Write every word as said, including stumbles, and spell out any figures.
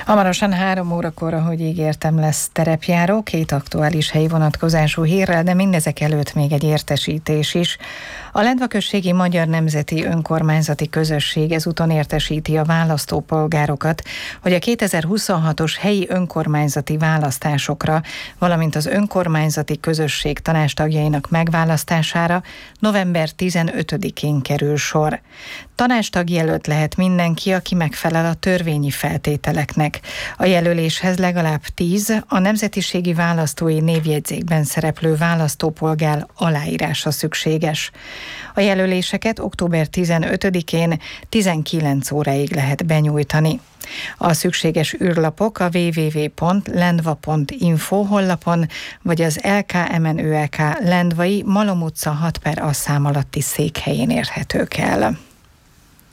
Hamarosan három órakor, ahogy ígértem, lesz terepjáró, két aktuális helyi vonatkozású hírrel, de mindezek előtt még egy értesítés is. A Lendva községi Magyar Nemzeti Önkormányzati Közösség ezúton értesíti a választópolgárokat, hogy a kétezer-huszonhatos helyi önkormányzati választásokra, valamint az önkormányzati közösség tanácstagjainak megválasztására november tizenötödikén kerül sor. Tanácstag jelölt lehet mindenki, aki megfelel a törvényi feltételeknek. A jelöléshez legalább tíz a nemzetiségi választói névjegyzékben szereplő választópolgár aláírása szükséges. A jelöléseket október tizenötödikén tizenkilenc óráig lehet benyújtani. A szükséges űrlapok a double-u double-u double-u pont lendva pont info honlapon, vagy az el ká em en ö el ká Lendvai Malom utca hat per A szám alatti székhelyén érhetők el.